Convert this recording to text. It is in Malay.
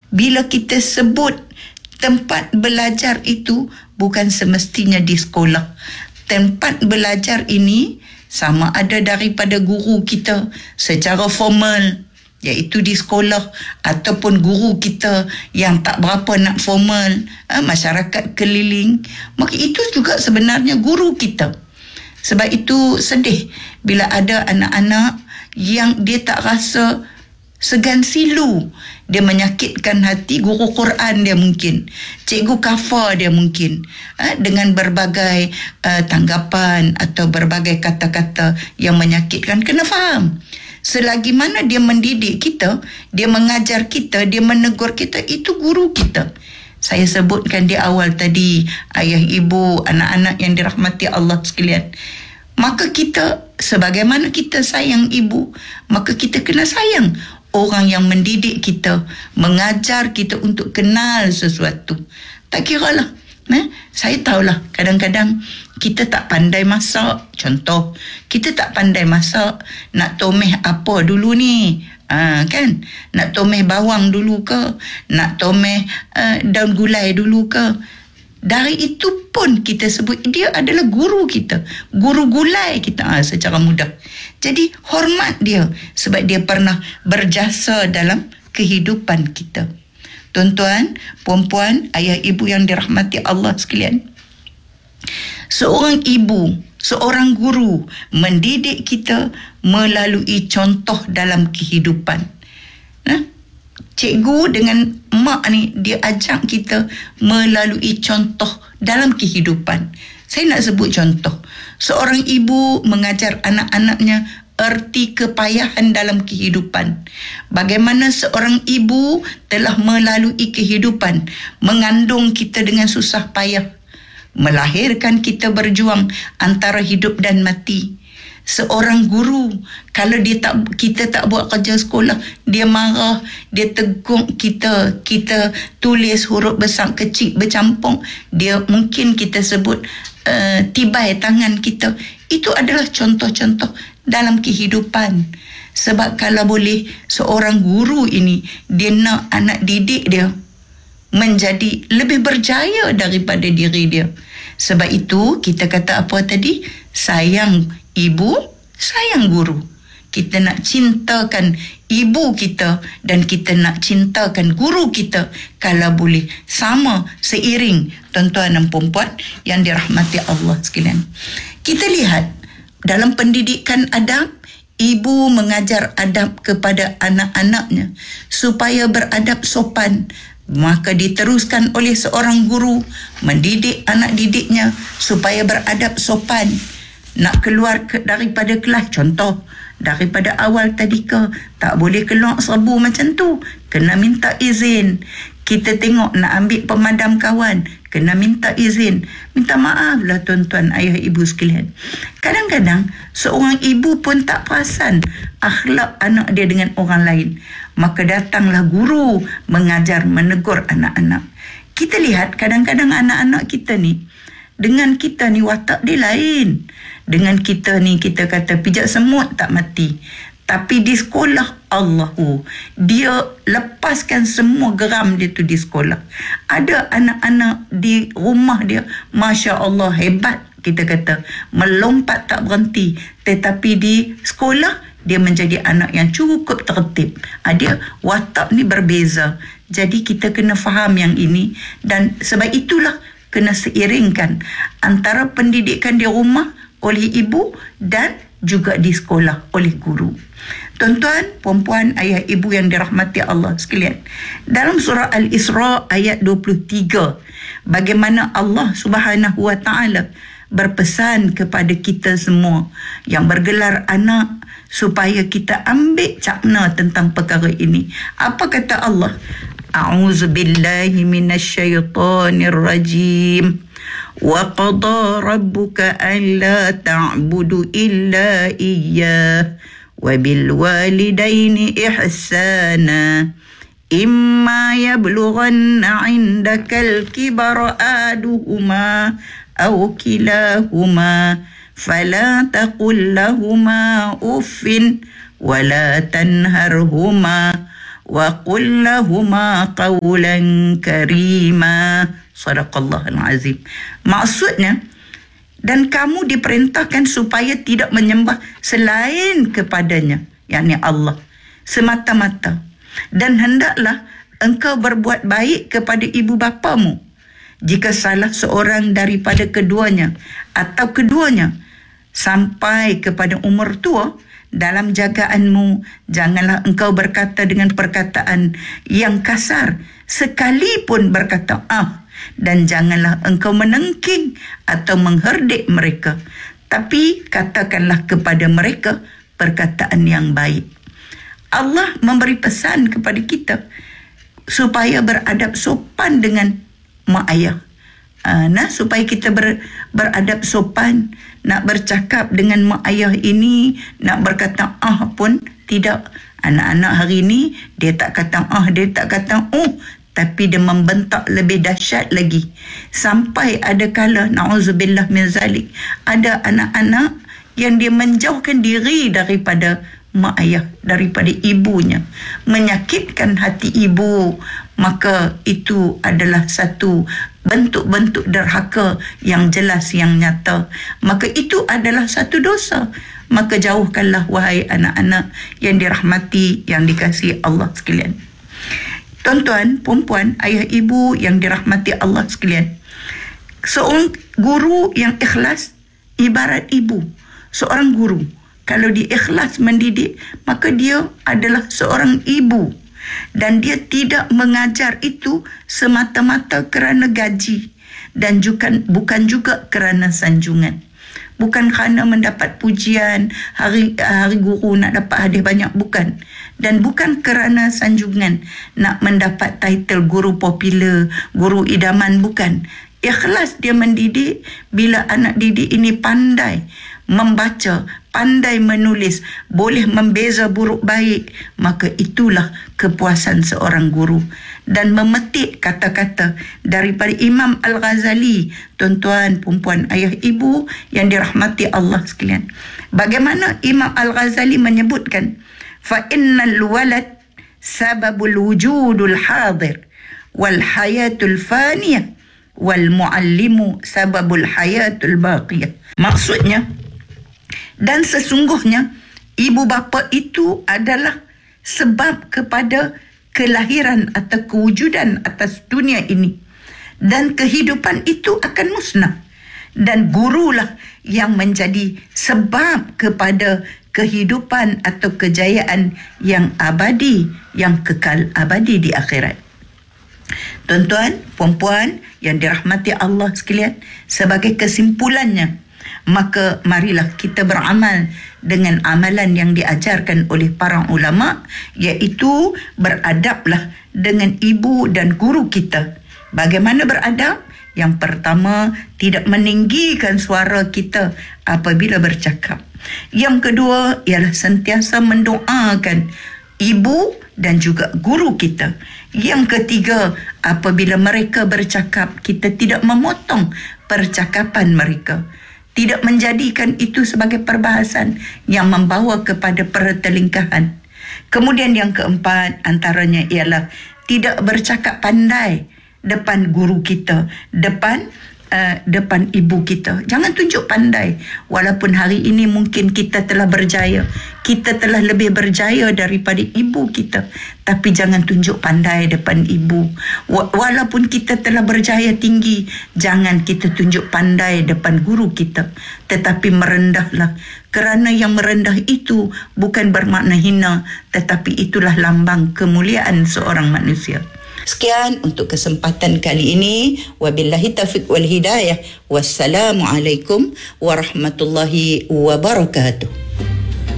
Bila kita sebut tempat belajar itu bukan semestinya di sekolah. Tempat belajar ini sama ada daripada guru kita secara formal, iaitu di sekolah, ataupun guru kita yang tak berapa nak formal, masyarakat keliling. Maka itu juga sebenarnya guru kita. Sebab itu sedih bila ada anak-anak yang dia tak rasa segan silu. Dia menyakitkan hati guru Quran dia mungkin, cikgu kafar dia mungkin, dengan berbagai tanggapan atau berbagai kata-kata yang menyakitkan. Kena faham, selagi mana dia mendidik kita, dia mengajar kita, dia menegur kita, itu guru kita. Saya sebutkan di awal tadi, ayah, ibu, anak-anak yang dirahmati Allah sekalian. Maka kita, sebagaimana kita sayang ibu, maka kita kena sayang orang yang mendidik kita, mengajar kita untuk kenal sesuatu. Tak kiralah. Saya tahulah kadang-kadang kita tak pandai masak. Contoh, kita tak pandai masak. Nak tomeh apa dulu ni? Kan? Nak tomeh bawang dulu ke? Nak tomeh daun gulai dulu ke? Dari itu pun kita sebut dia adalah guru kita, guru gulai kita secara mudah. Jadi hormat dia sebab dia pernah berjasa dalam kehidupan kita. Tuan-tuan, puan-puan, ayah ibu yang dirahmati Allah sekalian, seorang ibu, seorang guru mendidik kita melalui contoh dalam kehidupan. Cikgu dengan mak ni, dia ajak kita melalui contoh dalam kehidupan. Saya nak sebut contoh. Seorang ibu mengajar anak-anaknya erti kepayahan dalam kehidupan. Bagaimana seorang ibu telah melalui kehidupan, mengandung kita dengan susah payah, melahirkan kita berjuang antara hidup dan mati. Seorang guru, kalau kita tak buat kerja sekolah, dia marah, dia tegur kita tulis huruf besar kecil bercampur, dia mungkin kita sebut tibai tangan kita. Itu adalah contoh-contoh dalam kehidupan. Sebab kalau boleh, seorang guru ini, dia nak anak didik dia menjadi lebih berjaya daripada diri dia. Sebab itu kita kata apa tadi? Sayang ibu, sayang guru. Kita nak cintakan ibu kita dan kita nak cintakan guru kita, kalau boleh sama, seiring, tuan-tuan dan puan-puan yang dirahmati Allah sekalian. Kita lihat dalam pendidikan adab, ibu mengajar adab kepada anak-anaknya supaya beradab sopan. Maka diteruskan oleh seorang guru mendidik anak didiknya supaya beradab sopan. Nak keluar daripada kelas, contoh, daripada awal tadi ke, tak boleh keluar serbu macam tu, kena minta izin. Kita tengok nak ambil pemadam kawan, kena minta izin. Minta maaf lah tuan-tuan, ayah, ibu sekalian. Kadang-kadang seorang ibu pun tak perasan akhlak anak dia dengan orang lain. Maka datanglah guru mengajar, menegur anak-anak. Kita lihat kadang-kadang anak-anak kita ni, dengan kita ni watak dia lain. Dengan kita ni, kita kata pijak semut tak mati. Tapi di sekolah, Allahu, dia lepaskan semua geram dia tu di sekolah. Ada anak-anak di rumah dia, Masya Allah, hebat kita kata, melompat tak berhenti. Tetapi di sekolah, dia menjadi anak yang cukup tertib. Dia watak ni berbeza. Jadi kita kena faham yang ini. Dan sebab itulah kena seiringkan antara pendidikan di rumah oleh ibu dan juga di sekolah oleh guru. Tuan-tuan, puan-puan, ayah, ibu yang dirahmati Allah sekalian, dalam surah Al-Isra ayat 23, bagaimana Allah Subhanahu wa ta'ala berpesan kepada kita semua yang bergelar anak supaya kita ambil cakna tentang perkara ini. Apa kata Allah? A'udzubillahi minasyaitonir rajim. Wa qada rabbuka alla ta'budu illa iyyah wa bil walidaini ihsana. Imma yablughanna 'indakal kibara ahaduhuma aw kilahuma fala taqul lahumā uffin wa la tanharhumā wa qul lahuma qawlan karima. Sadaqallahul azim. Maksudnya, dan kamu diperintahkan supaya tidak menyembah selain kepadanya, yakni Allah, semata-mata. Dan hendaklah engkau berbuat baik kepada ibu bapamu. Jika salah seorang daripada keduanya atau keduanya sampai kepada umur tua, dalam jagaanmu janganlah engkau berkata dengan perkataan yang kasar, sekalipun berkata dan janganlah engkau menengking atau mengherdik mereka, tapi katakanlah kepada mereka perkataan yang baik. Allah memberi pesan kepada kita supaya beradab sopan dengan mak ayah. Supaya kita beradab sopan, nak bercakap dengan mak ayah ini, nak berkata pun tidak. Anak-anak hari ini dia tak kata dia tak kata tapi dia membentak lebih dahsyat lagi. Sampai ada kala, na'udzubillah min zalik, ada anak-anak yang dia menjauhkan diri daripada mak ayah, daripada ibunya, menyakitkan hati ibu. Maka itu adalah satu bentuk-bentuk derhaka yang jelas, yang nyata. Maka itu adalah satu dosa. Maka jauhkanlah wahai anak-anak yang dirahmati, yang dikasihi Allah sekalian. Tuan-tuan, perempuan, ayah ibu yang dirahmati Allah sekalian, seorang guru yang ikhlas ibarat ibu. Seorang guru kalau dia ikhlas mendidik, maka dia adalah seorang ibu. Dan dia tidak mengajar itu semata-mata kerana gaji, dan bukan juga kerana sanjungan. Bukan kerana mendapat pujian, hari guru nak dapat hadiah banyak, bukan. Dan bukan kerana sanjungan, nak mendapat title guru popular, guru idaman, bukan. Ikhlas dia mendidik. Bila anak didik ini pandai membaca, pandai menulis, boleh membeza buruk baik, maka itulah kepuasan seorang guru. Dan memetik kata-kata daripada Imam Al-Ghazali, tuan-tuan, perempuan, ayah ibu yang dirahmati Allah sekalian. Bagaimana Imam Al-Ghazali menyebutkan, fa innal walad sababul wujudul hadir wal hayatul faniyah wal muallimu sababul hayatul baqiyah. Maksudnya, dan sesungguhnya ibu bapa itu adalah sebab kepada kelahiran atau kewujudan atas dunia ini, dan kehidupan itu akan musnah, dan gurulah yang menjadi sebab kepada kehidupan atau kejayaan yang abadi, yang kekal abadi di akhirat. Tuan-tuan, perempuan yang dirahmati Allah sekalian, sebagai kesimpulannya, maka marilah kita beramal dengan amalan yang diajarkan oleh para ulama, iaitu beradablah dengan ibu dan guru kita. Bagaimana beradab? Yang pertama, tidak meninggikan suara kita apabila bercakap. Yang kedua, ialah sentiasa mendoakan ibu dan juga guru kita. Yang ketiga, apabila mereka bercakap, kita tidak memotong percakapan mereka. Tidak menjadikan itu sebagai perbahasan yang membawa kepada pertelingkahan. Kemudian yang keempat antaranya ialah tidak bercakap pandai depan guru kita, depan ibu kita. Jangan tunjuk pandai. Walaupun hari ini mungkin kita telah berjaya, kita telah lebih berjaya daripada ibu kita, tapi jangan tunjuk pandai depan ibu. Walaupun kita telah berjaya tinggi, jangan kita tunjuk pandai depan guru kita, tetapi merendahlah. Kerana yang merendah itu bukan bermakna hina, tetapi itulah lambang kemuliaan seorang manusia. Sekian untuk kesempatan kali ini. Wabillahi taufiq wal hidayah. Wassalamualaikum warahmatullahi wabarakatuh.